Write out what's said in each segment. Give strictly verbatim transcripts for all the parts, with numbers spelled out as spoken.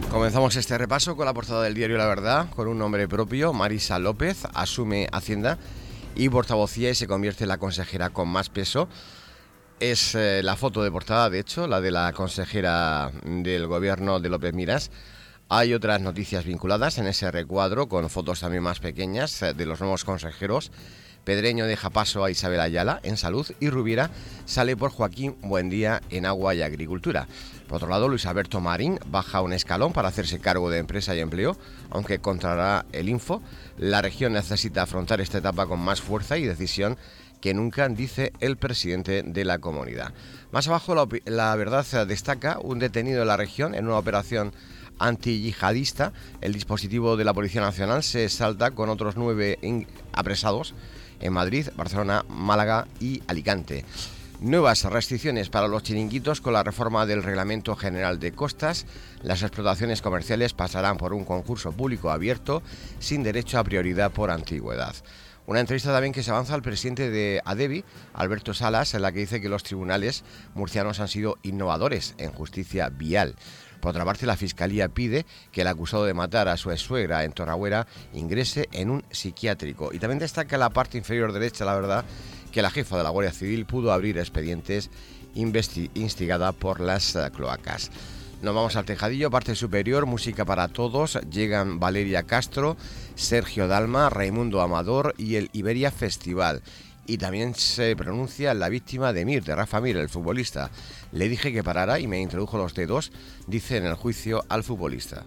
Comenzamos este repaso con la portada del diario La Verdad, con un nombre propio. Marisa López asume Hacienda y portavocía y se convierte en la consejera con más peso. Es eh, la foto de portada, de hecho, la de la consejera del gobierno de López Miras. Hay otras noticias vinculadas en ese recuadro, con fotos también más pequeñas eh, de los nuevos consejeros. Pedreño deja paso a Isabel Ayala en Salud y Rubiera sale por Joaquín Buendía en Agua y Agricultura. Por otro lado, Luis Alberto Marín baja un escalón para hacerse cargo de Empresa y Empleo, aunque contrará el Info. La región necesita afrontar esta etapa con más fuerza y decisión que nunca, dice el presidente de la comunidad. Más abajo, la, la Verdad destaca un detenido en la región en una operación antiyihadista. El dispositivo de la Policía Nacional se salta con otros nueve apresados en Madrid, Barcelona, Málaga y Alicante. Nuevas restricciones para los chiringuitos con la reforma del Reglamento General de Costas. Las explotaciones comerciales pasarán por un concurso público abierto sin derecho a prioridad por antigüedad. Una entrevista también que se avanza al presidente de ADEVI, Alberto Salas, en la que dice que los tribunales murcianos han sido innovadores en justicia vial. Por otra parte, la Fiscalía pide que el acusado de matar a su exsuegra en Torragüera ingrese en un psiquiátrico. Y también destaca en la parte inferior derecha, La Verdad, que la jefa de la Guardia Civil pudo abrir expedientes investi- instigada por las uh, cloacas. Nos vamos al tejadillo, parte superior, música para todos. Llegan Valeria Castro, Sergio Dalma, Raimundo Amador y el Iberia Festival. Y también se pronuncia la víctima de Mir, de Rafa Mir, el futbolista. Le dije que parara y me introdujo los dedos, dice en el juicio al futbolista.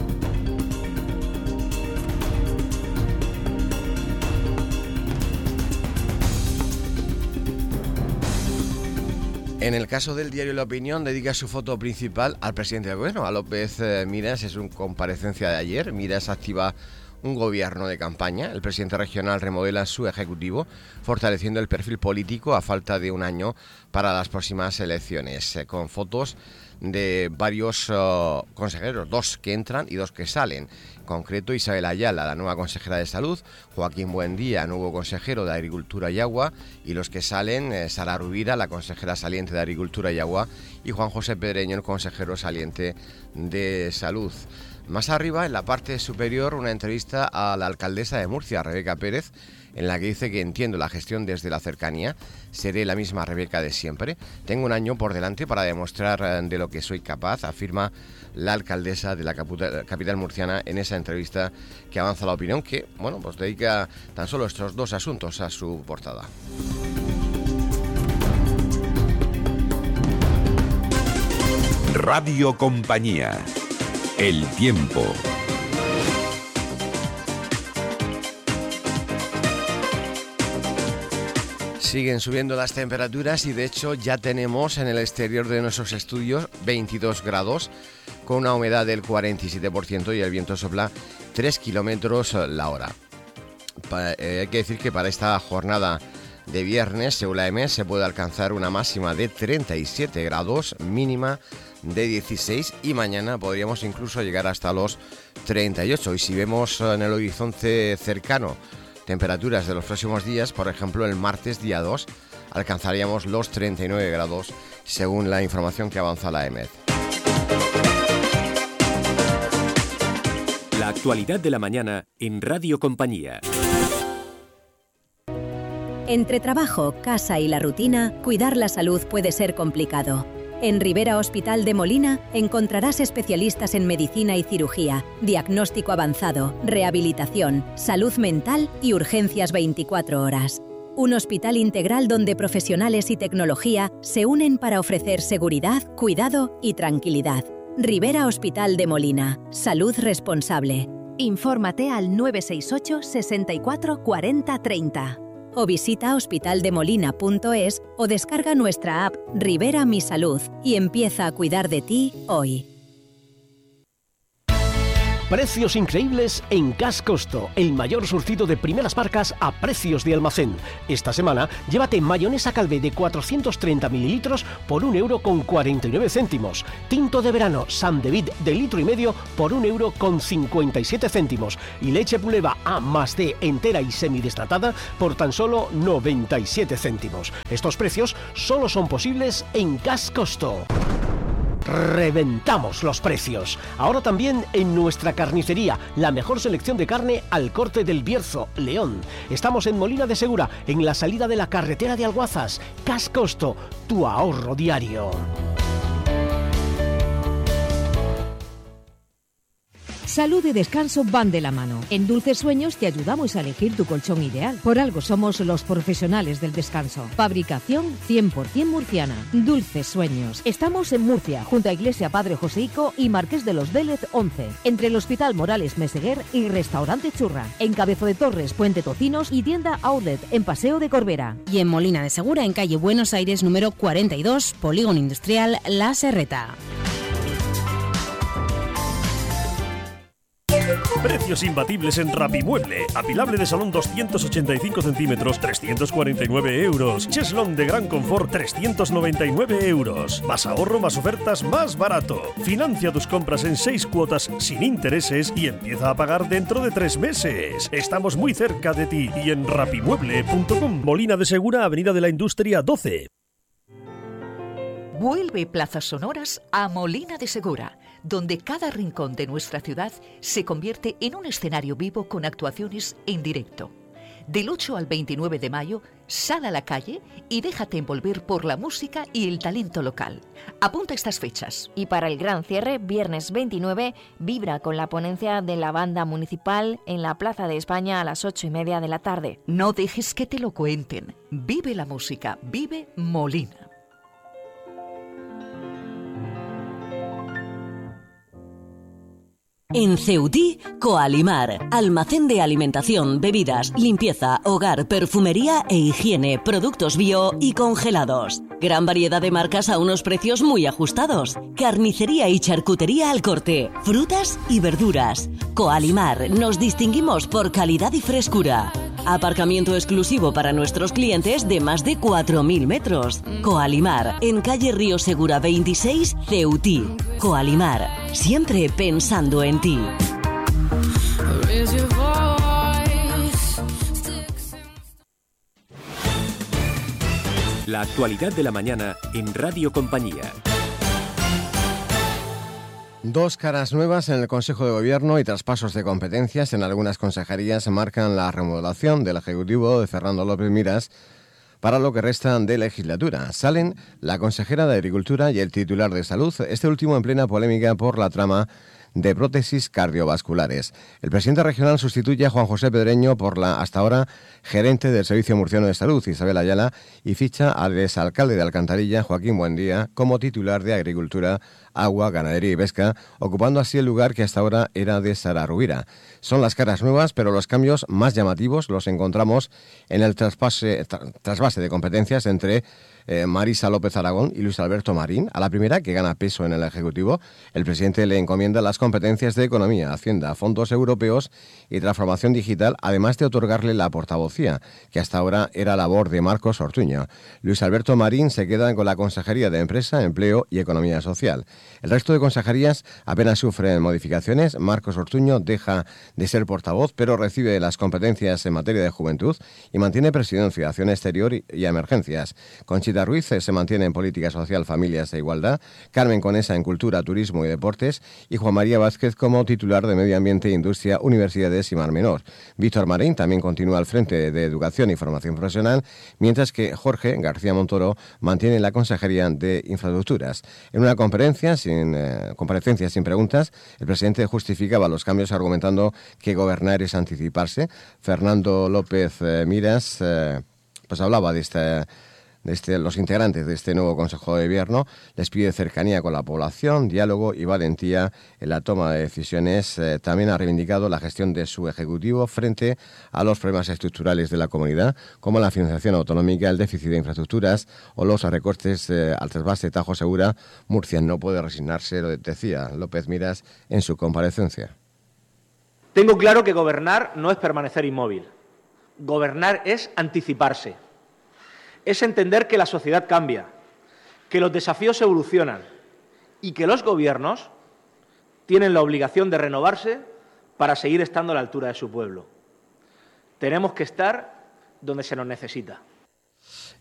En el caso del diario La Opinión, dedica su foto principal al presidente del gobierno, a López eh, Miras. Es una comparecencia de ayer. Miras activa un gobierno de campaña. El presidente regional remodela su ejecutivo, fortaleciendo el perfil político a falta de un año para las próximas elecciones, eh, con fotos de varios uh, consejeros, dos que entran y dos que salen. En concreto, Isabel Ayala, la nueva consejera de Salud, Joaquín Buendía, nuevo consejero de Agricultura y Agua, y los que salen, eh, Sara Rubira, la consejera saliente de Agricultura y Agua, y Juan José Pedreño, el consejero saliente de Salud. Más arriba, en la parte superior, una entrevista a la alcaldesa de Murcia, Rebeca Pérez, en la que dice que entiendo la gestión desde la cercanía, seré la misma Rebeca de siempre. Tengo un año por delante para demostrar de lo que soy capaz, afirma la alcaldesa de la capital murciana en esa entrevista que avanza La Opinión, que, bueno, pues dedica tan solo estos dos asuntos a su portada. Radio Compañía. El tiempo. Siguen subiendo las temperaturas y de hecho ya tenemos en el exterior de nuestros estudios veintidós grados con una humedad del cuarenta y siete por ciento y el viento sopla tres kilómetros la hora. Pa- eh, hay que decir que para esta jornada de viernes, según la E M E S, se puede alcanzar una máxima de treinta y siete grados, mínima de dieciséis, y mañana podríamos incluso llegar hasta los treinta y ocho. Y si vemos en el horizonte cercano temperaturas de los próximos días, por ejemplo el martes día dos alcanzaríamos los treinta y nueve grados según la información que avanza la E M E D. La actualidad de la mañana en Radio Compañía. Entre trabajo, casa y la rutina, cuidar la salud puede ser complicado. En Rivera Hospital de Molina encontrarás especialistas en medicina y cirugía, diagnóstico avanzado, rehabilitación, salud mental y urgencias veinticuatro horas. Un hospital integral donde profesionales y tecnología se unen para ofrecer seguridad, cuidado y tranquilidad. Rivera Hospital de Molina. Salud responsable. Infórmate al nueve seis ocho, sesenta y cuatro, cuarenta, treinta. O visita hospitaldemolina punto es o descarga nuestra app Rivera Mi Salud y empieza a cuidar de ti hoy. Precios increíbles en Cash Costo, el mayor surtido de primeras marcas a precios de almacén. Esta semana, llévate mayonesa Calvé de cuatrocientos treinta mililitros por un euro con cuarenta y nueve céntimos. Tinto de verano San David de litro y medio por un euro con cincuenta y siete céntimos. Y leche Puleva A más D entera y semidesnatada por tan solo noventa y siete céntimos. Estos precios solo son posibles en Cash Costo. Reventamos los precios. Ahora también en nuestra carnicería, la mejor selección de carne al corte del Bierzo, León. Estamos en Molina de Segura, en la salida de la carretera de Alguazas. Cascosto, tu ahorro diario. Salud y descanso van de la mano. En Dulces Sueños te ayudamos a elegir tu colchón ideal. Por algo somos los profesionales del descanso. Fabricación cien por ciento murciana. Dulces Sueños. Estamos en Murcia, junto a Iglesia Padre Joseico y Marqués de los Vélez once. Entre el Hospital Morales Meseguer y Restaurante Churra. En Cabezo de Torres, Puente Tocinos y tienda Outlet en Paseo de Corbera. Y en Molina de Segura, en calle Buenos Aires número cuarenta y dos, Polígono Industrial La Serreta. Precios imbatibles en Rapimueble. Apilable de salón doscientos ochenta y cinco centímetros, trescientos cuarenta y nueve euros. Cheslón de gran confort, trescientos noventa y nueve euros. Más ahorro, más ofertas, más barato. Financia tus compras en seis cuotas sin intereses y empieza a pagar dentro de tres meses. Estamos muy cerca de ti y en rapimueble punto com. Molina de Segura, Avenida de la Industria doce. Vuelve Plazas Sonoras a Molina de Segura, donde cada rincón de nuestra ciudad se convierte en un escenario vivo con actuaciones en directo. Del ocho al veintinueve de mayo, sal a la calle y déjate envolver por la música y el talento local. Apunta estas fechas. Y para el gran cierre, viernes veintinueve, vibra con la ponencia de la banda municipal en la Plaza de España a las ocho y media de la tarde. No dejes que te lo cuenten. Vive la música, vive Molina. En Ceutí, Coalimar, almacén de alimentación, bebidas, limpieza, hogar, perfumería e higiene, productos bio y congelados. Gran variedad de marcas a unos precios muy ajustados. Carnicería y charcutería al corte, frutas y verduras. Coalimar, nos distinguimos por calidad y frescura. Aparcamiento exclusivo para nuestros clientes de más de cuatro mil metros. Coalimar, en calle Río Segura veintiséis, Ceutí. Coalimar, siempre pensando en ti. La actualidad de la mañana en Radio Compañía. Dos caras nuevas en el Consejo de Gobierno y traspasos de competencias en algunas consejerías marcan la remodelación del Ejecutivo de Fernando López Miras para lo que resta de legislatura. Salen la consejera de Agricultura y el titular de Salud, este último en plena polémica por la trama de prótesis cardiovasculares. El presidente regional sustituye a Juan José Pedreño por la, hasta ahora, gerente del Servicio Murciano de Salud, Isabel Ayala, y ficha al exalcalde de Alcantarilla, Joaquín Buendía, como titular de Agricultura, Agua, Ganadería y Pesca, ocupando así el lugar que hasta ahora era de Sara Rubira. Son las caras nuevas, pero los cambios más llamativos los encontramos en el traspase, tra, trasvase de competencias entre eh, Marisa López Aragón y Luis Alberto Marín. A la primera, que gana peso en el Ejecutivo, el presidente le encomienda las competencias de Economía, Hacienda, Fondos Europeos y Transformación Digital, además de otorgarle la portavocía, que hasta ahora era labor de Marcos Ortuño. Luis Alberto Marín se queda con la Consejería de Empresa, Empleo y Economía Social. El resto de consejerías apenas sufren modificaciones. Marcos Ortuño deja de ser portavoz, pero recibe las competencias en materia de juventud y mantiene presidencia, acción exterior y, y emergencias. Conchita Ruiz se mantiene en Política Social, Familias e Igualdad, Carmen Conesa en Cultura, Turismo y Deportes y Juan María Vázquez como titular de Medio Ambiente, Industria, Universidades y Mar Menor. Víctor Marín también continúa al frente de Educación y Formación Profesional, mientras que Jorge García Montoro mantiene la Consejería de Infraestructuras. En una conferencia sin eh, comparecencia sin preguntas, el presidente justificaba los cambios argumentando que gobernar es anticiparse. Fernando López eh, Miras eh, pues hablaba de esta de este, los integrantes de este nuevo Consejo de Gobierno. Les pide cercanía con la población, diálogo y valentía en la toma de decisiones. Eh, también ha reivindicado la gestión de su Ejecutivo frente a los problemas estructurales de la comunidad, como la financiación autonómica, el déficit de infraestructuras o los recortes eh, al trasvase Tajo Segura. Murcia no puede resignarse, lo decía López Miras en su comparecencia. Tengo claro que gobernar no es permanecer inmóvil. Gobernar es anticiparse. Es entender que la sociedad cambia, que los desafíos evolucionan y que los gobiernos tienen la obligación de renovarse para seguir estando a la altura de su pueblo. Tenemos que estar donde se nos necesita.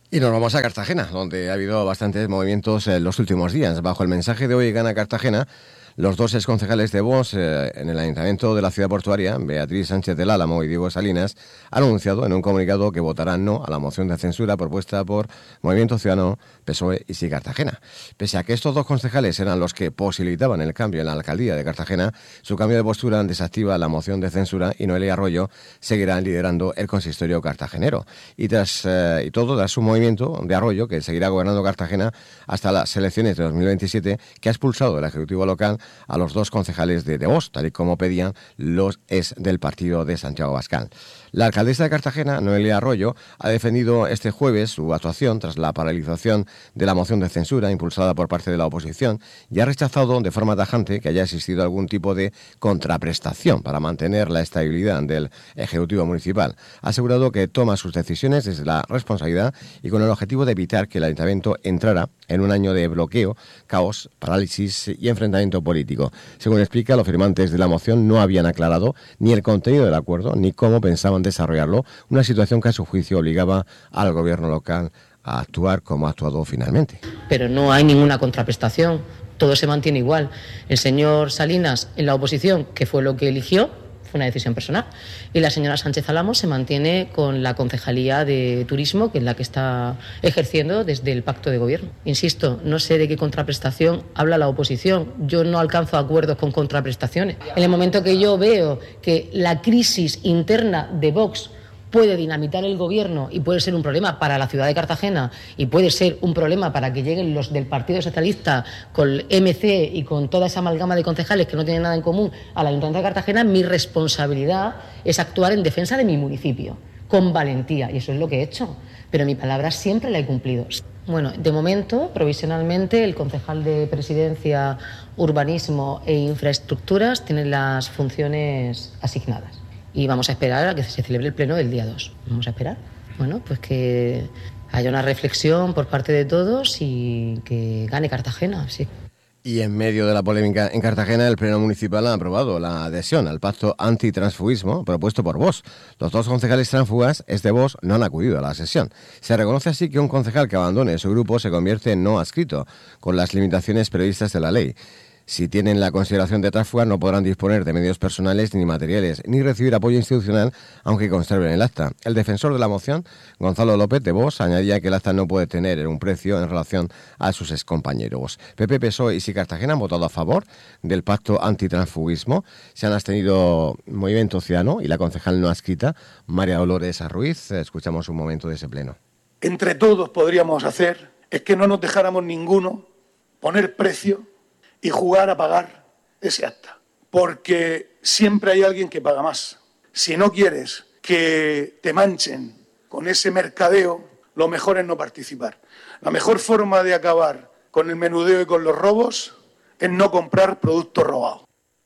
Y nos vamos a Cartagena, donde ha habido bastantes movimientos en los últimos días. Bajo el mensaje de Hoy Gana Cartagena, los dos exconcejales de Vox eh, en el Ayuntamiento de la Ciudad Portuaria, Beatriz Sánchez del Álamo y Diego Salinas, han anunciado en un comunicado que votarán no a la moción de censura propuesta por Movimiento Ciudadano, P S O E y Sí Cartagena. Pese a que estos dos concejales eran los que posibilitaban el cambio en la alcaldía de Cartagena, su cambio de postura desactiva la moción de censura y Noelia Arroyo seguirá liderando el consistorio cartagenero. Y tras eh, y todo tras un movimiento de Arroyo que seguirá gobernando Cartagena hasta las elecciones de dos mil veintisiete, que ha expulsado del Ejecutivo local a los dos concejales de, de Vox, tal y como pedían los ex del partido de Santiago Abascal. La alcaldesa de Cartagena, Noelia Arroyo, ha defendido este jueves su actuación tras la paralización de la moción de censura impulsada por parte de la oposición y ha rechazado de forma tajante que haya existido algún tipo de contraprestación para mantener la estabilidad del Ejecutivo municipal. Ha asegurado que toma sus decisiones desde la responsabilidad y con el objetivo de evitar que el ayuntamiento entrara en un año de bloqueo, caos, parálisis y enfrentamiento político. Según explica, los firmantes de la moción no habían aclarado ni el contenido del acuerdo ni cómo pensaban desarrollarlo, una situación que a su juicio obligaba al gobierno local a actuar como ha actuado finalmente. Pero no hay ninguna contraprestación, todo se mantiene igual. El señor Salinas en la oposición, que fue lo que eligió, fue una decisión personal, y la señora Sánchez Álamo se mantiene con la concejalía de turismo, que es la que está ejerciendo desde el pacto de gobierno. Insisto, no sé de qué contraprestación habla la oposición, yo no alcanzo acuerdos con contraprestaciones. En el momento que yo veo que la crisis interna de Vox puede dinamitar el gobierno y puede ser un problema para la ciudad de Cartagena y puede ser un problema para que lleguen los del Partido Socialista con el M C y con toda esa amalgama de concejales que no tienen nada en común al Ayuntamiento de Cartagena, mi responsabilidad es actuar en defensa de mi municipio, con valentía, y eso es lo que he hecho, pero mi palabra siempre la he cumplido. Bueno, de momento, provisionalmente, el concejal de Presidencia, Urbanismo e Infraestructuras tiene las funciones asignadas. Y vamos a esperar a que se celebre el pleno del día dos. Vamos a esperar. Bueno, pues que haya una reflexión por parte de todos y que gane Cartagena, sí. Y en medio de la polémica en Cartagena, el Pleno Municipal ha aprobado la adhesión al pacto antitransfugismo propuesto por Vox. Los dos concejales tránsfugas, este Vox, no han acudido a la sesión. Se reconoce así que un concejal que abandone su grupo se convierte en no adscrito, con las limitaciones previstas de la ley. Si tienen la consideración de tránsfugas, no podrán disponer de medios personales ni materiales, ni recibir apoyo institucional, aunque conserven el acta. El defensor de la moción, Gonzalo López de Vox, añadía que el acta no puede tener un precio en relación a sus excompañeros. P P, P S O E y Sí Cartagena han votado a favor del pacto antitransfugismo. Se han abstenido Movimiento Ciudadano y la concejal no adscrita, María Dolores Ruiz. Escuchamos un momento de ese pleno. Entre todos podríamos hacer es que no nos dejáramos ninguno poner precio y jugar a pagar ese acta, porque siempre hay alguien que paga más. Si no quieres que te manchen con ese mercadeo, lo mejor es no participar. La mejor forma de acabar con el menudeo y con los robos es no comprar productos robados.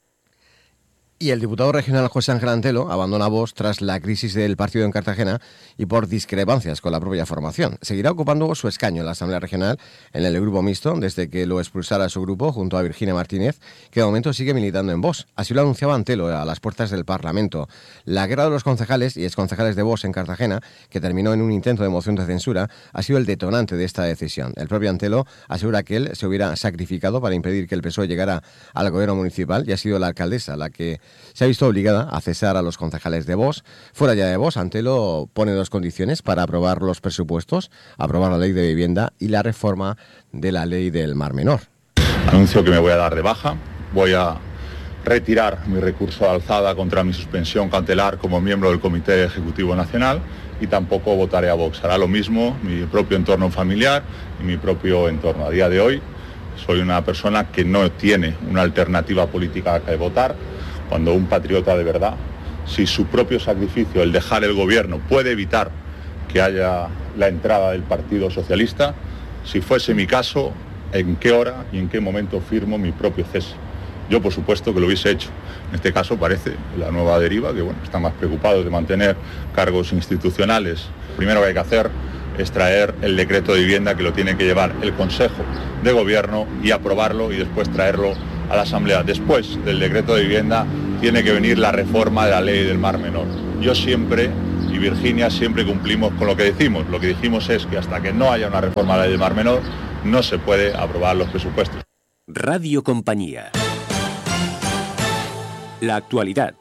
Y el diputado regional José Ángel Antelo abandona Vox tras la crisis del partido en Cartagena y por discrepancias con la propia formación. Seguirá ocupando su escaño en la Asamblea Regional en el Grupo Mixto desde que lo expulsara su grupo junto a Virginia Martínez, que de momento sigue militando en Vox. Así lo anunciaba Antelo a las puertas del Parlamento. La guerra de los concejales y exconcejales de Vox en Cartagena, que terminó en un intento de moción de censura, ha sido el detonante de esta decisión. El propio Antelo asegura que él se hubiera sacrificado para impedir que el P S O E llegara al gobierno municipal y ha sido la alcaldesa la que se ha visto obligada a cesar a los concejales de Vox. Fuera ya de Vox, Antelo pone dos condiciones para aprobar los presupuestos, aprobar la ley de vivienda y la reforma de la ley del Mar Menor. Anuncio que me voy a dar de baja, voy a retirar mi recurso de alzada contra mi suspensión cautelar como miembro del Comité Ejecutivo Nacional y tampoco votaré a Vox. Hará lo mismo mi propio entorno familiar y mi propio entorno. A día de hoy soy una persona que no tiene una alternativa política que votar. Cuando un patriota de verdad, si su propio sacrificio, el dejar el gobierno, puede evitar que haya la entrada del Partido Socialista, si fuese mi caso, ¿en qué hora y en qué momento firmo mi propio cese? Yo, por supuesto, que lo hubiese hecho. En este caso parece la nueva deriva, que bueno, están más preocupados de mantener cargos institucionales. Lo primero que hay que hacer es traer el decreto de vivienda, que lo tiene que llevar el Consejo de Gobierno y aprobarlo y después traerlo a la Asamblea. Después del decreto de vivienda tiene que venir la reforma de la ley del Mar Menor. Yo siempre y Virginia siempre cumplimos con lo que decimos. Lo que dijimos es que hasta que no haya una reforma a la ley del Mar Menor, no se puede aprobar los presupuestos. Radio Compañía. La actualidad.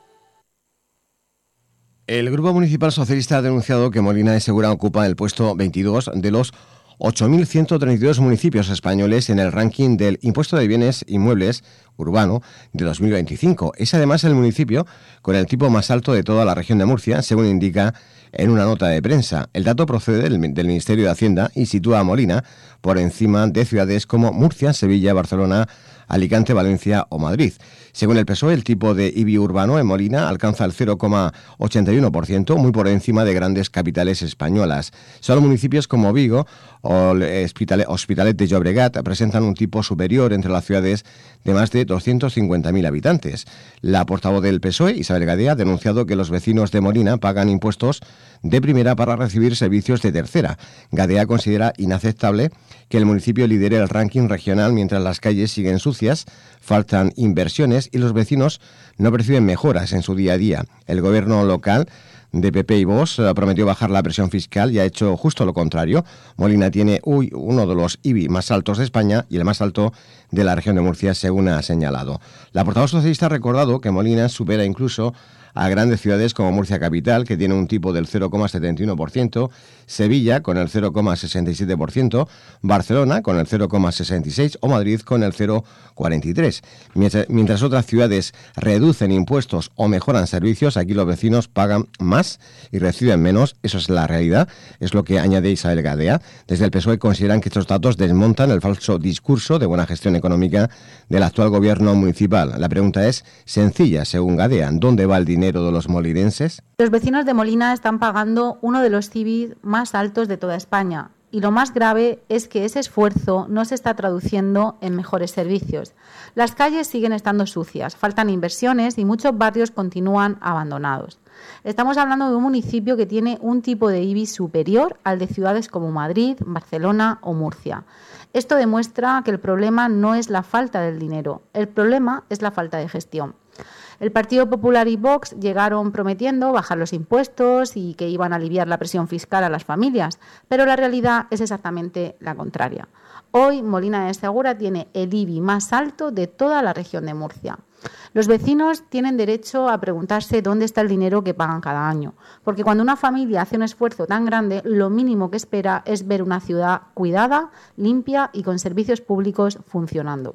El Grupo Municipal Socialista ha denunciado que Molina de Segura ocupa el puesto veintidós de los ocho mil ciento treinta y dos municipios españoles en el ranking del Impuesto de Bienes Inmuebles Urbano de dos mil veinticinco. Es además el municipio con el tipo más alto de toda la región de Murcia, según indica en una nota de prensa. El dato procede del, del Ministerio de Hacienda y sitúa a Molina por encima de ciudades como Murcia, Sevilla, Barcelona, Alicante, Valencia o Madrid. Según el P S O E, el tipo de I B I urbano en Molina alcanza el cero coma ochenta y uno por ciento, muy por encima de grandes capitales españolas. Solo municipios como Vigo o Hospitalet de Llobregat presentan un tipo superior entre las ciudades de más de doscientos cincuenta mil habitantes. La portavoz del P S O E, Isabel Gadea, ha denunciado que los vecinos de Molina pagan impuestos de primera para recibir servicios de tercera. Gadea considera inaceptable que el municipio lidere el ranking regional mientras las calles siguen sucias, faltan inversiones y los vecinos no perciben mejoras en su día a día. El gobierno local de P P y Vox prometió bajar la presión fiscal y ha hecho justo lo contrario. Molina tiene uy, uno de los I B I más altos de España y el más alto de la región de Murcia, según ha señalado. La portavoz socialista ha recordado que Molina supera incluso a grandes ciudades como Murcia Capital, que tiene un tipo del cero coma setenta y uno por ciento, Sevilla con el cero coma sesenta y siete por ciento, Barcelona con el cero coma sesenta y seis por ciento o Madrid con el cero coma cuarenta y tres por ciento. Mientras, mientras otras ciudades reducen impuestos o mejoran servicios, aquí los vecinos pagan más y reciben menos. Eso es la realidad, es lo que añade Isabel Gadea. Desde el P S O E consideran que estos datos desmontan el falso discurso de buena gestión económica del actual gobierno municipal. La pregunta es sencilla, según Gadea: ¿dónde va el dinero de los molinenses? Los vecinos de Molina están pagando uno de los I B I más altos de toda España y lo más grave es que ese esfuerzo no se está traduciendo en mejores servicios. Las calles siguen estando sucias, faltan inversiones y muchos barrios continúan abandonados. Estamos hablando de un municipio que tiene un tipo de I B I superior al de ciudades como Madrid, Barcelona o Murcia. Esto demuestra que el problema no es la falta del dinero, el problema es la falta de gestión. El Partido Popular y Vox llegaron prometiendo bajar los impuestos y que iban a aliviar la presión fiscal a las familias, pero la realidad es exactamente la contraria. Hoy Molina de Segura tiene el I B I más alto de toda la región de Murcia. Los vecinos tienen derecho a preguntarse dónde está el dinero que pagan cada año, porque cuando una familia hace un esfuerzo tan grande, lo mínimo que espera es ver una ciudad cuidada, limpia y con servicios públicos funcionando.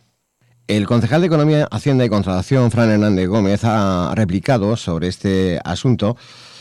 El concejal de Economía, Hacienda y Contratación, Fran Hernández Gómez, ha replicado sobre este asunto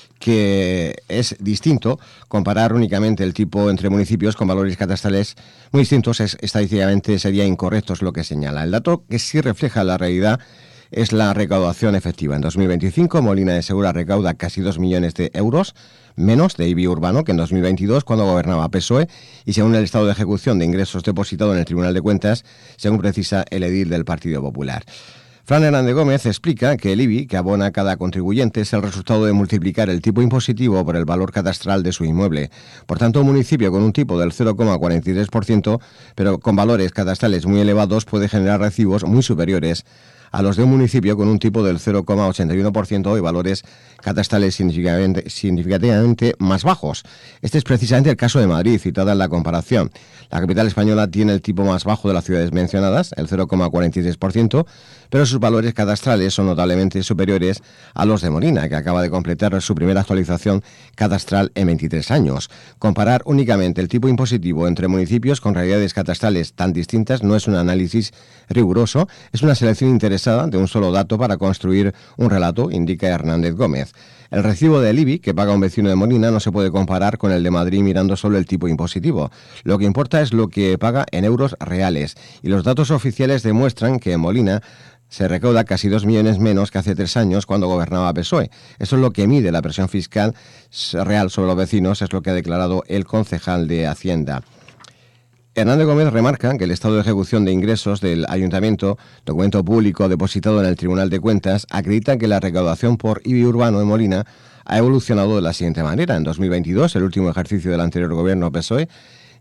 que es distinto comparar únicamente el tipo entre municipios con valores catastrales muy distintos. Es, estadísticamente sería incorrecto, es lo que señala. El dato que sí refleja la realidad es la recaudación efectiva. En dos mil veinticinco, Molina de Segura recauda casi dos millones de euros menos de I B I urbano que en dos mil veintidós, cuando gobernaba P S O E, y según el estado de ejecución de ingresos depositado en el Tribunal de Cuentas, según precisa el edil del Partido Popular. Fran Hernández Gómez explica que el I B I que abona cada contribuyente es el resultado de multiplicar el tipo impositivo por el valor catastral de su inmueble. Por tanto, un municipio con un tipo del cero coma cuarenta y tres por ciento, pero con valores catastrales muy elevados, puede generar recibos muy superiores a los de un municipio con un tipo del cero coma ochenta y uno por ciento y valores catastrales significativamente, significativamente más bajos. Este es precisamente el caso de Madrid, citada en la comparación. La capital española tiene el tipo más bajo de las ciudades mencionadas, el cero coma cuarenta y tres por ciento, pero sus valores catastrales son notablemente superiores a los de Molina, que acaba de completar su primera actualización catastral en veintitrés años. Comparar únicamente el tipo impositivo entre municipios con realidades catastrales tan distintas no es un análisis riguroso, es una selección interesante de un solo dato para construir un relato, indica Hernández Gómez. El recibo del I B I que paga un vecino de Molina no se puede comparar con el de Madrid mirando solo el tipo impositivo. Lo que importa es lo que paga en euros reales, y los datos oficiales demuestran que en Molina se recauda casi dos millones menos que hace tres años cuando gobernaba P S O E. Eso es lo que mide la presión fiscal real sobre los vecinos, es lo que ha declarado el concejal de Hacienda. Hernández Gómez remarca que el estado de ejecución de ingresos del Ayuntamiento, documento público depositado en el Tribunal de Cuentas, acredita que la recaudación por I B I urbano en Molina ha evolucionado de la siguiente manera. En dos mil veintidós, el último ejercicio del anterior gobierno P S O E,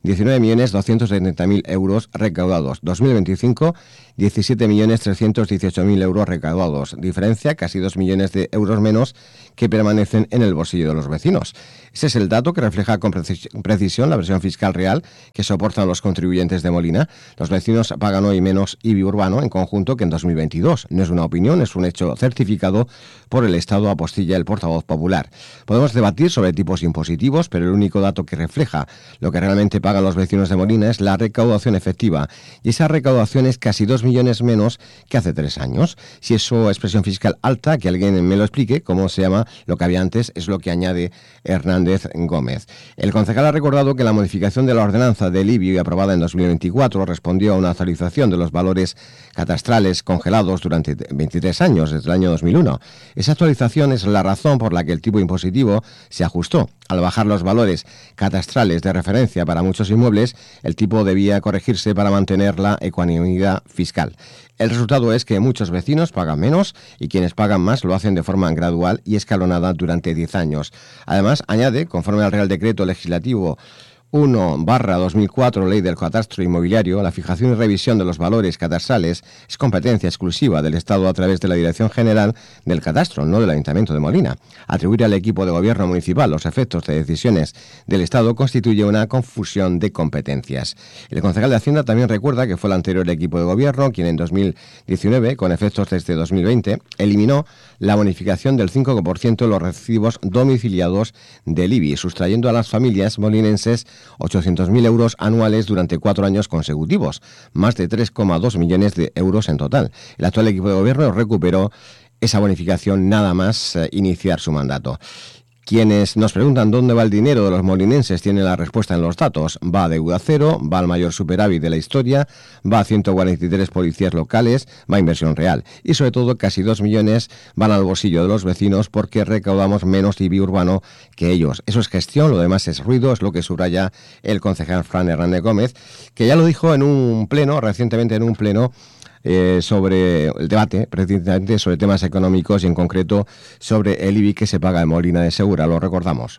diecinueve millones doscientos setenta mil euros recaudados. dos mil veinticinco, diecisiete millones trescientos dieciocho mil euros recaudados. Diferencia, casi dos millones de euros menos que permanecen en el bolsillo de los vecinos. Ese es el dato que refleja con precisión la versión fiscal real que soportan los contribuyentes de Molina. Los vecinos pagan hoy menos I B I urbano en conjunto que en dos mil veintidós. No es una opinión, es un hecho certificado por el Estado, apostilla el portavoz popular. Podemos debatir sobre tipos impositivos, pero el único dato que refleja lo que realmente pagan los vecinos de Molina es la recaudación efectiva. Y esa recaudación es casi dos millones menos que hace tres años. Si eso es presión fiscal alta, que alguien me lo explique, cómo se llama lo que había antes, es lo que añade Hernández Gómez. El concejal ha recordado que la modificación de la ordenanza del I B I aprobada en dos mil veinticuatro respondió a una actualización de los valores catastrales congelados durante veintitrés años, desde el año dos mil uno. Esa actualización es la razón por la que el tipo impositivo se ajustó. Al bajar los valores catastrales de referencia para muchos inmuebles, el tipo debía corregirse para mantener la ecuanimidad fiscal. El resultado es que muchos vecinos pagan menos y quienes pagan más lo hacen de forma gradual y escalonada durante diez años. Además, añade, conforme al Real Decreto Legislativo uno barra dos mil cuatro, Ley del Catastro Inmobiliario, la fijación y revisión de los valores catastrales es competencia exclusiva del Estado a través de la Dirección General del Catastro, no del Ayuntamiento de Molina. Atribuir al equipo de gobierno municipal los efectos de decisiones del Estado constituye una confusión de competencias. El concejal de Hacienda también recuerda que fue el anterior equipo de gobierno quien en dos mil diecinueve, con efectos desde dos mil veinte, eliminó la bonificación del cinco por ciento de los recibos domiciliados del I B I, sustrayendo a las familias molinenses ochocientos mil euros anuales durante cuatro años consecutivos, más de tres coma dos millones de euros en total. El actual equipo de gobierno recuperó esa bonificación nada más eh, iniciar su mandato. Quienes nos preguntan dónde va el dinero de los molinenses tienen la respuesta en los datos. Va a deuda cero, va al mayor superávit de la historia, va a ciento cuarenta y tres policías locales, va a inversión real. Y sobre todo casi dos millones van al bolsillo de los vecinos porque recaudamos menos I B I urbano que ellos. Eso es gestión, lo demás es ruido, es lo que subraya el concejal Fran Hernández Gómez, que ya lo dijo en un pleno, recientemente en un pleno, Eh, sobre el debate, precisamente sobre temas económicos y en concreto sobre el I B I que se paga en Molina de Segura, lo recordamos.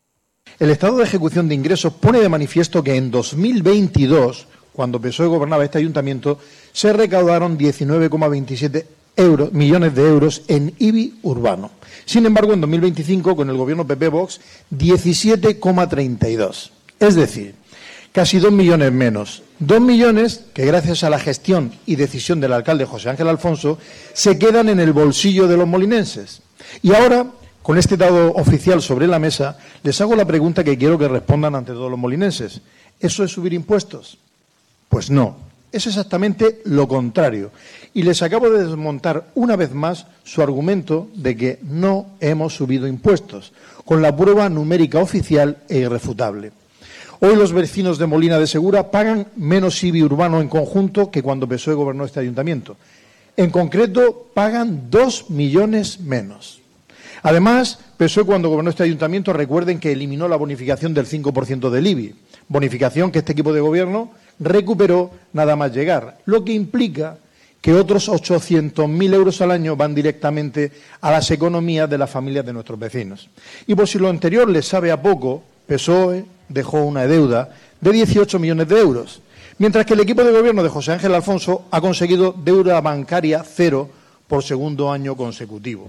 El estado de ejecución de ingresos pone de manifiesto que en dos mil veintidós, cuando P S O E gobernaba este ayuntamiento, se recaudaron diecinueve coma veintisiete euros, millones de euros en I B I urbano. Sin embargo, en dos mil veinticinco, con el gobierno P P-Vox, diecisiete coma treinta y dos. Es decir, casi dos millones menos. Dos millones que, gracias a la gestión y decisión del alcalde José Ángel Alfonso, se quedan en el bolsillo de los molinenses. Y ahora, con este dato oficial sobre la mesa, les hago la pregunta que quiero que respondan ante todos los molinenses. ¿Eso es subir impuestos? Pues no, es exactamente lo contrario. Y les acabo de desmontar una vez más su argumento de que no hemos subido impuestos, con la prueba numérica oficial e irrefutable. Hoy los vecinos de Molina de Segura pagan menos I B I urbano en conjunto que cuando P S O E gobernó este ayuntamiento. En concreto, pagan dos millones menos. Además, P S O E cuando gobernó este ayuntamiento, recuerden que eliminó la bonificación del cinco por ciento del I B I, bonificación que este equipo de gobierno recuperó nada más llegar, lo que implica que otros ochocientos mil euros al año van directamente a las economías de las familias de nuestros vecinos. Y por si lo anterior les sabe a poco, P S O E dejó una deuda de dieciocho millones de euros, mientras que el equipo de gobierno de José Ángel Alfonso ha conseguido deuda bancaria cero por segundo año consecutivo.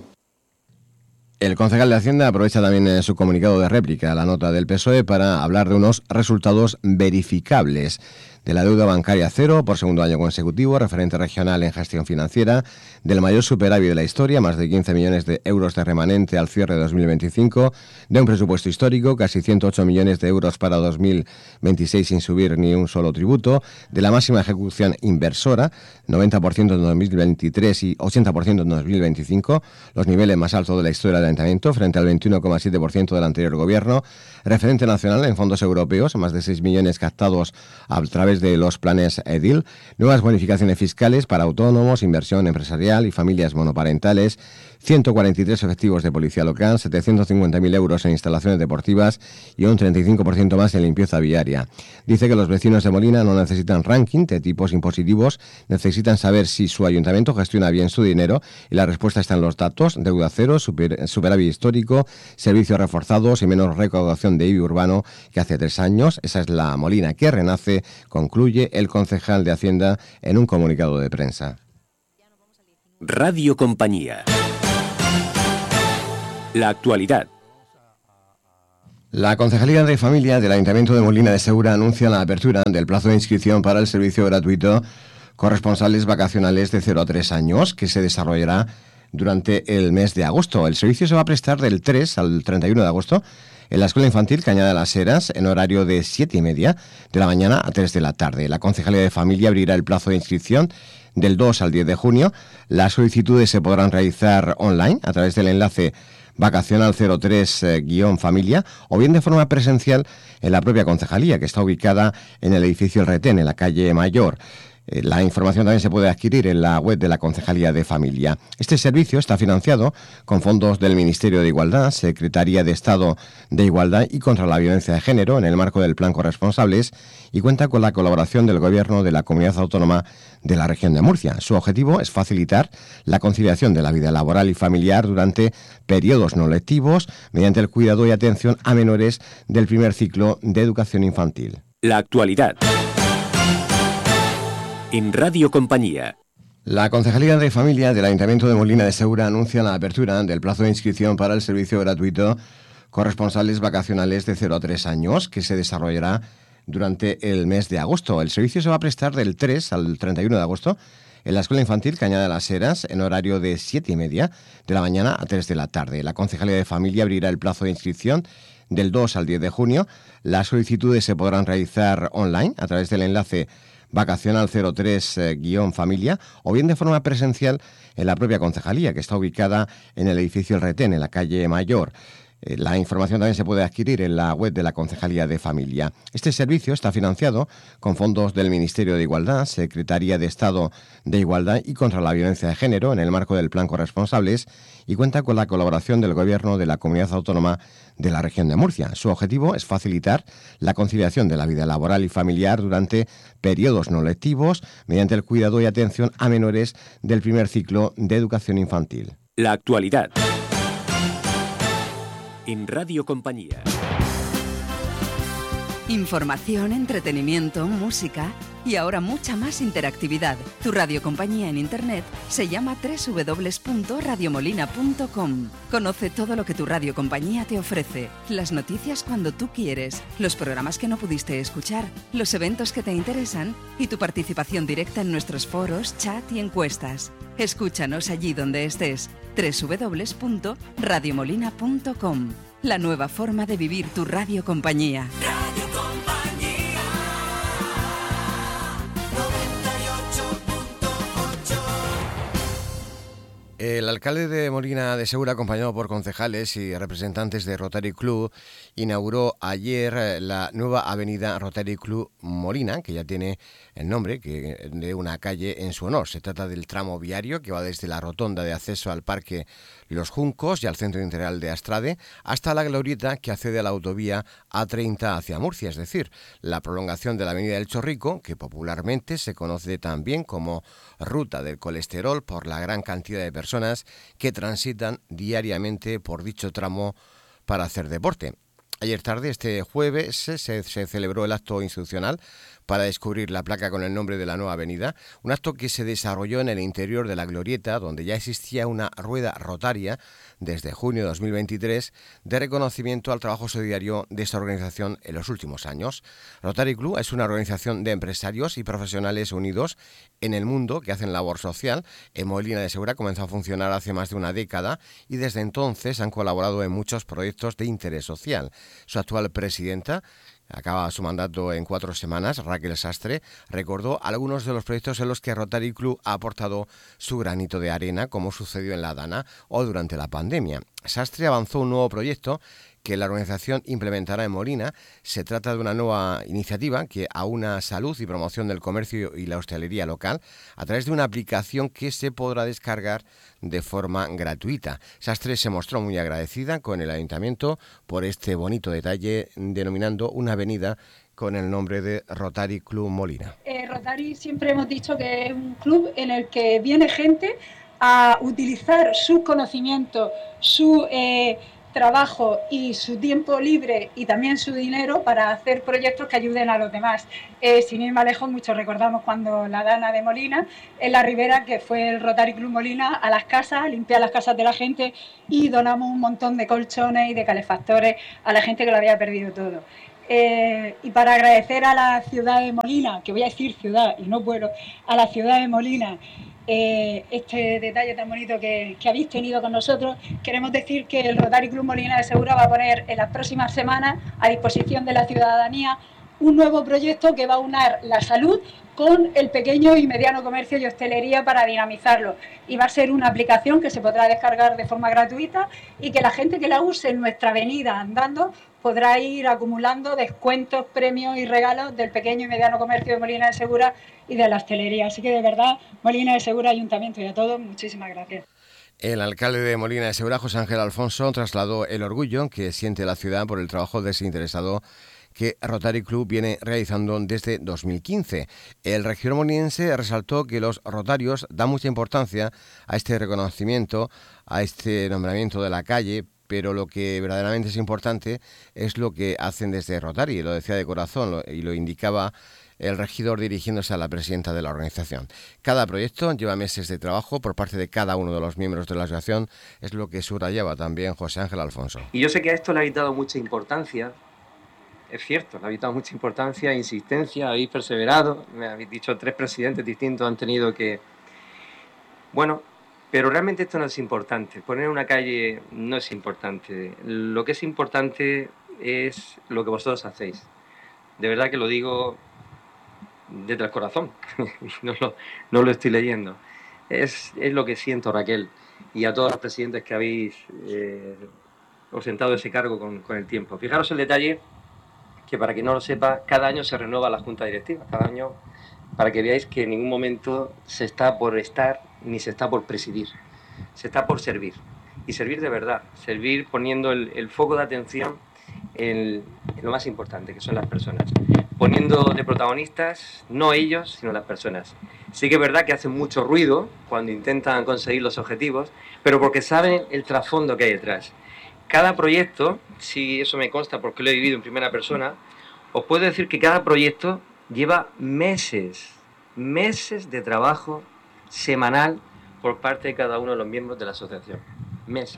El concejal de Hacienda aprovecha también en su comunicado de réplica a la nota del P S O E para hablar de unos resultados verificables de la deuda bancaria cero por segundo año consecutivo, referente regional en gestión financiera, del mayor superávit de la historia, más de quince millones de euros de remanente al cierre de dos mil veinticinco, de un presupuesto histórico, casi ciento ocho millones de euros para dos mil veintiséis sin subir ni un solo tributo, de la máxima ejecución inversora, noventa por ciento en dos mil veintitrés y ochenta por ciento en dos mil veinticinco, los niveles más altos de la historia del ayuntamiento, frente al veintiuno coma siete por ciento del anterior gobierno, referente nacional en fondos europeos, más de seis millones captados a través través de los planes EDIL, nuevas bonificaciones fiscales para autónomos, inversión empresarial y familias monoparentales, ciento cuarenta y tres efectivos de policía local, setecientos cincuenta mil euros en instalaciones deportivas y un treinta y cinco por ciento más en limpieza viaria. Dice que los vecinos de Molina no necesitan ranking de tipos impositivos, necesitan saber si su ayuntamiento gestiona bien su dinero y la respuesta está en los datos: deuda cero, super, superávit histórico, servicios reforzados y menos recaudación de I B I urbano que hace tres años. Esa es la Molina que renace, concluye el concejal de Hacienda en un comunicado de prensa. Radio Compañía. La actualidad. La Concejalía de Familia del Ayuntamiento de Molina de Segura anuncia la apertura del plazo de inscripción para el servicio gratuito corresponsales vacacionales de cero a tres años, que se desarrollará durante el mes de agosto. El servicio se va a prestar del tres al treinta y uno de agosto en la Escuela Infantil Cañada de las Heras, en horario de siete y media de la mañana a tres de la tarde. La Concejalía de Familia abrirá el plazo de inscripción del dos al diez de junio. Las solicitudes se podrán realizar online a través del enlace vacacional cero tres guión familia o bien de forma presencial en la propia concejalía, que está ubicada en el edificio El Retén, en la calle Mayor. La información también se puede adquirir en la web de la Concejalía de Familia. Este servicio está financiado con fondos del Ministerio de Igualdad, Secretaría de Estado de Igualdad y contra la Violencia de Género en el marco del Plan Corresponsables y cuenta con la colaboración del Gobierno de la Comunidad Autónoma de la Región de Murcia. Su objetivo es facilitar la conciliación de la vida laboral y familiar durante periodos no lectivos mediante el cuidado y atención a menores del primer ciclo de educación infantil. La actualidad. En Radio Compañía. La Concejalía de Familia del Ayuntamiento de Molina de Segura anuncia la apertura del plazo de inscripción para el servicio gratuito corresponsales vacacionales de cero a tres años, que se desarrollará durante el mes de agosto. El servicio se va a prestar del tres al treinta y uno de agosto en la Escuela Infantil Cañada de las Heras, en horario de siete y media de la mañana a tres de la tarde. La Concejalía de Familia abrirá el plazo de inscripción del dos al diez de junio. Las solicitudes se podrán realizar online a través del enlace vacacional cero tres guión familia o bien de forma presencial en la propia concejalía, que está ubicada en el edificio El Retén, en la calle Mayor. La información también se puede adquirir en la web de la Concejalía de Familia. Este servicio está financiado con fondos del Ministerio de Igualdad, Secretaría de Estado de Igualdad y contra la Violencia de Género en el marco del Plan Corresponsables y cuenta con la colaboración del Gobierno de la Comunidad Autónoma de la Región de Murcia. Su objetivo es facilitar la conciliación de la vida laboral y familiar durante periodos no lectivos mediante el cuidado y atención a menores del primer ciclo de educación infantil. La actualidad. En Radio Compañía. Información, entretenimiento, música y ahora mucha más interactividad. Tu Radio Compañía en Internet se llama doble u doble u doble u punto radio molina punto com. Conoce todo lo que tu Radio Compañía te ofrece. Las noticias cuando tú quieres, los programas que no pudiste escuchar, los eventos que te interesan y tu participación directa en nuestros foros, chat y encuestas. Escúchanos allí donde estés. doble u doble u doble u punto radio molina punto com. La nueva forma de vivir tu Radio Compañía. Radio Compañía noventa y ocho punto ocho. El alcalde de Molina de Segura, acompañado por concejales y representantes de Rotary Club, inauguró ayer la nueva avenida Rotary Club Molina, que ya tiene el nombre que, de una calle en su honor. Se trata del tramo viario que va desde la rotonda de acceso al Parque Los Juncos y al Centro Integral de Astrade hasta la glorieta que accede a la autovía A treinta hacia Murcia, es decir, la prolongación de la avenida del Chorrico, que popularmente se conoce también como Ruta del Colesterol por la gran cantidad de personas que transitan diariamente por dicho tramo para hacer deporte. Ayer tarde, este jueves, se, se celebró el acto institucional para descubrir la placa con el nombre de la nueva avenida, un acto que se desarrolló en el interior de la glorieta, donde ya existía una rueda rotaria desde junio de dos mil veintitrés de reconocimiento al trabajo solidario de esta organización en los últimos años. Rotary Club es una organización de empresarios y profesionales unidos en el mundo que hacen labor social. En Molina de Segura comenzó a funcionar hace más de una década y desde entonces han colaborado en muchos proyectos de interés social. Su actual presidenta, acaba su mandato en cuatro semanas, Raquel Sastre, recordó algunos de los proyectos en los que Rotary Club ha aportado su granito de arena, como sucedió en La Dana o durante la pandemia. Sastre avanzó un nuevo proyecto que la organización implementará en Molina. Se trata de una nueva iniciativa que aúna salud y promoción del comercio y la hostelería local a través de una aplicación que se podrá descargar de forma gratuita. Sastre se mostró muy agradecida con el Ayuntamiento por este bonito detalle, denominando una avenida con el nombre de Rotary Club Molina. Eh, Rotary siempre hemos dicho que es un club en el que viene gente a utilizar sus conocimientos, su eh, trabajo y su tiempo libre y también su dinero para hacer proyectos que ayuden a los demás. Eh, sin ir más lejos, muchos recordamos cuando la Dana de Molina, en la Ribera, que fue el Rotary Club Molina, a las casas, limpiar las casas de la gente y donamos un montón de colchones y de calefactores a la gente que lo había perdido todo. Eh, y para agradecer a la ciudad de Molina, que voy a decir ciudad y no puedo, a la ciudad de Molina, eh, este detalle tan bonito que, que habéis tenido con nosotros, queremos decir que el Rotary Club Molina de Segura va a poner en las próximas semanas a disposición de la ciudadanía un nuevo proyecto que va a unar la salud con el pequeño y mediano comercio y hostelería para dinamizarlo. Y va a ser una aplicación que se podrá descargar de forma gratuita y que la gente que la use en nuestra avenida andando podrá ir acumulando descuentos, premios y regalos del pequeño y mediano comercio de Molina de Segura y de la hostelería. Así que de verdad, Molina de Segura, Ayuntamiento y a todos, muchísimas gracias. El alcalde de Molina de Segura, José Ángel Alfonso, trasladó el orgullo que siente la ciudad por el trabajo desinteresado que Rotary Club viene realizando desde dos mil quince. El regidor moliniense resaltó que los rotarios dan mucha importancia a este reconocimiento, a este nombramiento de la calle, pero lo que verdaderamente es importante es lo que hacen desde Rotary, lo decía de corazón lo, y lo indicaba el regidor dirigiéndose a la presidenta de la organización. Cada proyecto lleva meses de trabajo por parte de cada uno de los miembros de la asociación, es lo que subrayaba también José Ángel Alfonso. Y yo sé que a esto le habéis dado mucha importancia, es cierto, le habéis dado mucha importancia, insistencia, habéis perseverado, me habéis dicho tres presidentes distintos han tenido que... Bueno, pero realmente esto no es importante, poner una calle no es importante, lo que es importante es lo que vosotros hacéis. De verdad que lo digo desde el corazón, no, lo, no lo estoy leyendo. Es, es lo que siento, Raquel, y a todos los presidentes que habéis eh, ostentado ese cargo con, con el tiempo. Fijaros el detalle, que para quien no lo sepa, cada año se renueva la Junta Directiva, cada año, para que veáis que en ningún momento se está por estar ni se está por presidir, se está por servir, y servir de verdad, servir poniendo el, el foco de atención en, en lo más importante, que son las personas, poniendo de protagonistas no ellos, sino las personas. Sí que es verdad que hacen mucho ruido cuando intentan conseguir los objetivos, pero porque saben el trasfondo que hay detrás. Cada proyecto, si eso me consta porque lo he vivido en primera persona, os puedo decir que cada proyecto lleva meses, meses de trabajo semanal por parte de cada uno de los miembros de la asociación. Meses.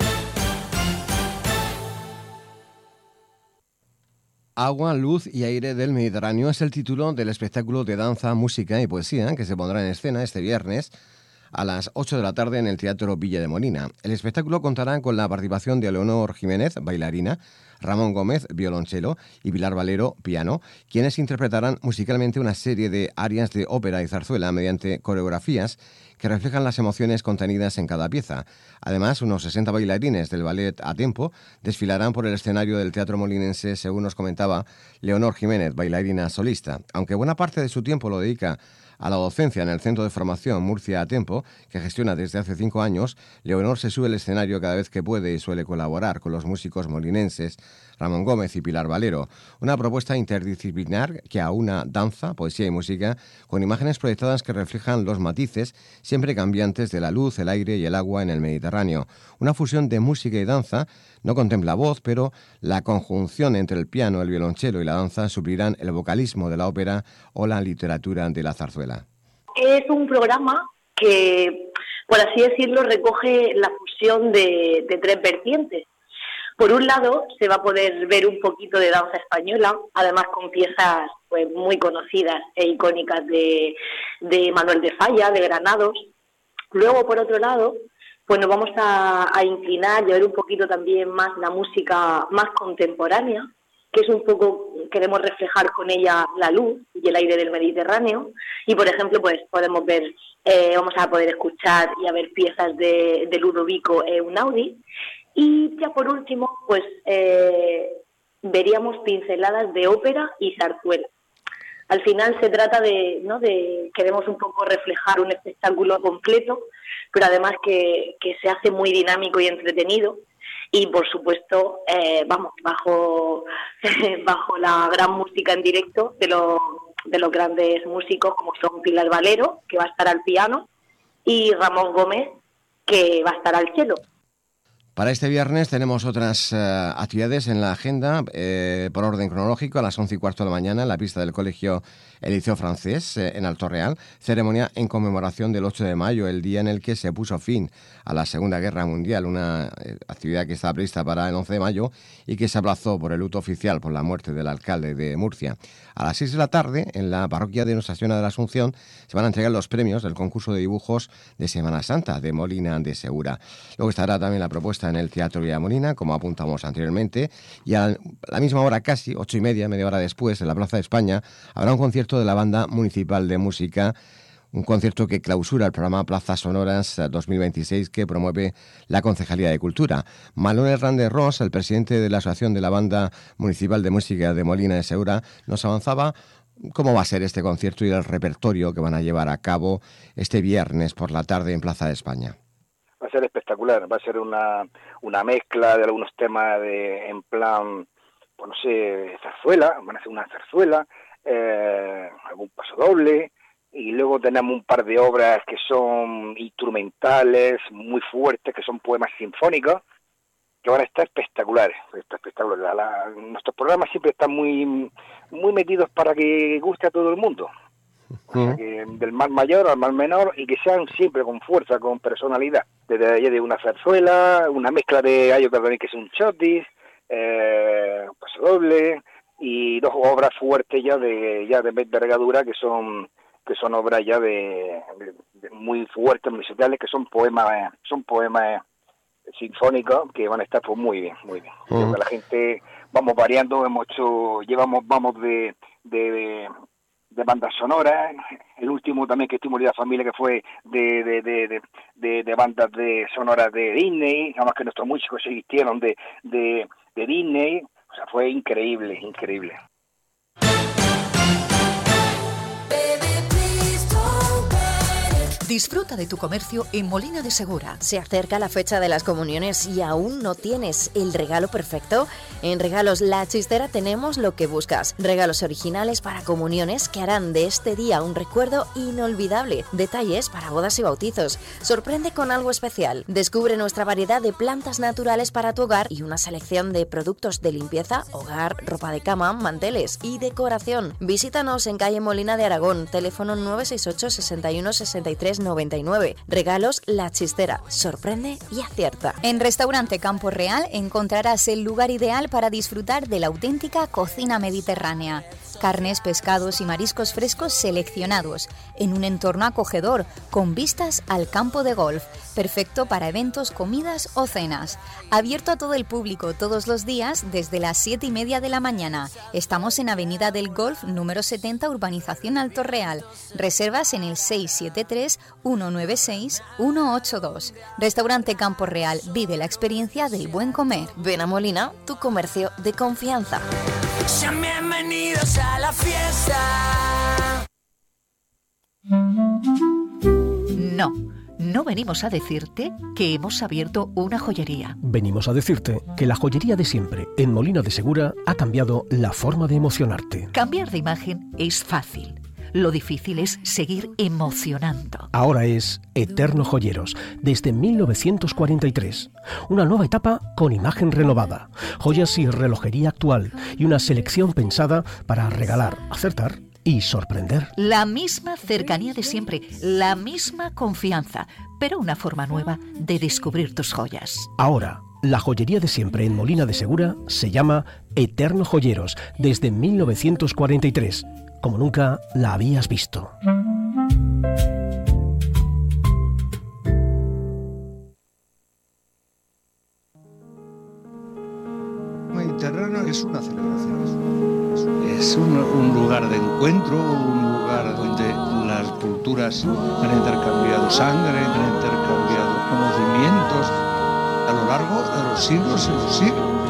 Agua, luz y aire del Mediterráneo es el título del espectáculo de danza, música y poesía que se pondrá en escena este viernes a las ocho de la tarde en el Teatro Villa de Molina. El espectáculo contará con la participación de Leonor Jiménez, bailarina, Ramón Gómez, violonchelo y Pilar Valero, piano, quienes interpretarán musicalmente una serie de arias de ópera y zarzuela mediante coreografías que reflejan las emociones contenidas en cada pieza. Además, unos sesenta bailarines del ballet A Tempo desfilarán por el escenario del Teatro Molinense, según nos comentaba Leonor Jiménez, bailarina solista. Aunque buena parte de su tiempo lo dedica a la docencia en el Centro de Formación Murcia A Tempo, que gestiona desde hace cinco años, Leonor se sube al escenario cada vez que puede y suele colaborar con los músicos molinenses Ramón Gómez y Pilar Valero. Una propuesta interdisciplinar que aúna danza, poesía y música con imágenes proyectadas que reflejan los matices siempre cambiantes de la luz, el aire y el agua en el Mediterráneo. Una fusión de música y danza no contempla voz, pero la conjunción entre el piano, el violonchelo y la danza suplirán el vocalismo de la ópera o la literatura de la zarzuela. Es un programa que, por así decirlo, recoge la fusión de, de tres vertientes. Por un lado, se va a poder ver un poquito de danza española, además con piezas pues muy conocidas e icónicas de, de Manuel de Falla, de Granados. Luego, por otro lado, pues nos vamos a, a inclinar y a ver un poquito también más la música más contemporánea, que es un poco, queremos reflejar con ella la luz y el aire del Mediterráneo. Y, por ejemplo, pues podemos ver, eh, vamos a poder escuchar y a ver piezas de, de Ludovico Einaudi. Y ya por último, pues eh, veríamos pinceladas de ópera y zarzuela. Al final se trata de, ¿no?, de queremos un poco reflejar un espectáculo completo, pero además que, que se hace muy dinámico y entretenido. Y por supuesto, eh, vamos, bajo, bajo la gran música en directo de los, de los grandes músicos como son Pilar Valero, que va a estar al piano, y Ramón Gómez, que va a estar al cello. Para este viernes tenemos otras uh, actividades en la agenda, eh, por orden cronológico, a las once y cuarto de la mañana, en la pista del Colegio El Liceo Francés, eh, en Alto Real, ceremonia en conmemoración del ocho de mayo, el día en el que se puso fin a la Segunda Guerra Mundial, una eh, actividad que estaba prevista para el once de mayo y que se aplazó por el luto oficial por la muerte del alcalde de Murcia. A las seis de la tarde, en la parroquia de Nuestra Señora de la Asunción, se van a entregar los premios del concurso de dibujos de Semana Santa de Molina de Segura. Luego estará también la propuesta en el Teatro Villamolina, como apuntamos anteriormente, y a la misma hora, casi ocho y media, media hora después, en la Plaza de España, habrá un concierto de la Banda Municipal de Música, un concierto que clausura el programa Plazas Sonoras dos mil veintiséis que promueve la Concejalía de Cultura. Manuel Hernández Ros, el presidente de la Asociación de la Banda Municipal de Música de Molina de Segura, nos avanzaba cómo va a ser este concierto y el repertorio que van a llevar a cabo este viernes por la tarde en Plaza de España. Va a ser espectacular, va a ser una, una mezcla de algunos temas de, en plan, pues no sé, zarzuela, van a hacer una zarzuela, eh, algún paso doble, y luego tenemos un par de obras que son instrumentales, muy fuertes, que son poemas sinfónicos, que van a estar espectaculares, espectaculares. La, la, nuestros programas siempre están muy, muy metidos para que guste a todo el mundo. O sea, que del mal mayor al mal menor, y que sean siempre con fuerza, con personalidad. Desde allá de una zarzuela, una mezcla de hay otro también que es un chotis, eh, un paso doble, y dos obras fuertes ya de ya de envergadura que son que son obras ya de, de, de muy fuertes musicales, que son poemas son poemas sinfónicos que van a estar pues muy bien, muy bien. Uh-huh. La gente vamos variando, hemos hecho, llevamos vamos de de, de de bandas sonoras, el último también que estuvimos de la familia que fue de de, de, de, de, de bandas de sonoras de Disney, además que nuestros músicos se vistieron de, de, de Disney, o sea, fue increíble, increíble. Disfruta de tu comercio en Molina de Segura. Se acerca la fecha de las comuniones y aún no tienes el regalo perfecto. En Regalos La Chistera tenemos lo que buscas. Regalos originales para comuniones que harán de este día un recuerdo inolvidable. Detalles para bodas y bautizos. Sorprende con algo especial. Descubre nuestra variedad de plantas naturales para tu hogar y una selección de productos de limpieza, hogar, ropa de cama, manteles y decoración. Visítanos en calle Molina de Aragón, teléfono nueve seis ocho, sesenta y uno, sesenta y tres noventa y nueve. Regalos La Chistera. Sorprende y acierta. En Restaurante Campo Real encontrarás el lugar ideal para disfrutar de la auténtica cocina mediterránea. Carnes, pescados y mariscos frescos seleccionados, en un entorno acogedor, con vistas al campo de golf, perfecto para eventos, comidas o cenas. Abierto a todo el público todos los días desde las siete y media de la mañana. Estamos en Avenida del Golf, número setenta, Urbanización Alto Real. Reservas en el seis siete tres, uno nueve seis, uno ocho dos. Restaurante Campo Real, vive la experiencia del buen comer. Ven a Molina, tu comercio de confianza. Sean bienvenidos a la fiesta. No, no venimos a decirte que hemos abierto una joyería. Venimos a decirte que la joyería de siempre en Molina de Segura ha cambiado la forma de emocionarte. Cambiar de imagen es fácil. Lo difícil es seguir emocionando. Ahora es Eterno Joyeros, desde mil novecientos cuarenta y tres. Una nueva etapa con imagen renovada, joyas y relojería actual y una selección pensada para regalar, acertar y sorprender. La misma cercanía de siempre, la misma confianza, pero una forma nueva de descubrir tus joyas. Ahora, la joyería de siempre en Molina de Segura se llama Eterno Joyeros, desde mil novecientos cuarenta y tres. Como nunca la habías visto. Mediterráneo es una celebración. Es un, un lugar de encuentro, un lugar donde las culturas han intercambiado sangre, han intercambiado conocimientos a lo largo de los los siglos se los siglos.